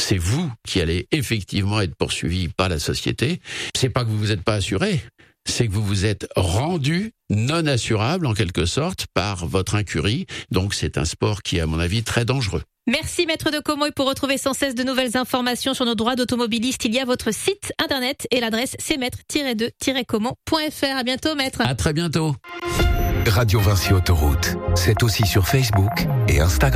c'est vous qui allez effectivement être poursuivi par la société. C'est pas que vous vous êtes pas assuré, c'est que vous vous êtes rendu non assurable en quelque sorte par votre incurie. Donc c'est un sport qui est à mon avis très dangereux. Merci Maître de Como, et pour retrouver sans cesse de nouvelles informations sur nos droits d'automobiliste, il y a votre site internet et l'adresse c'est maître-2-como.fr. À bientôt Maître. À très bientôt. Radio Vinci Autoroute, c'est aussi sur Facebook et Instagram.